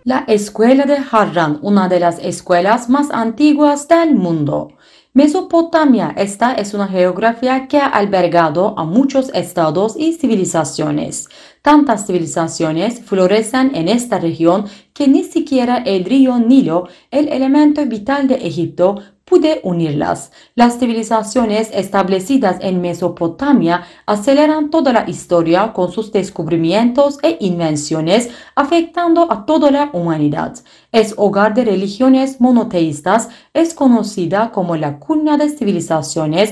La escuela de Harran, una de las escuelas más antiguas del mundo. Mesopotamia, esta es una geografía que ha albergado a muchos estados y civilizaciones. Tantas civilizaciones florecen en esta región que ni siquiera el río Nilo, el elemento vital de Egipto, puede unirlas. Las civilizaciones establecidas en Mesopotamia aceleran toda la historia con sus descubrimientos e invenciones, afectando a toda la humanidad. Es hogar de religiones monoteístas, es conocida como la cuna de civilizaciones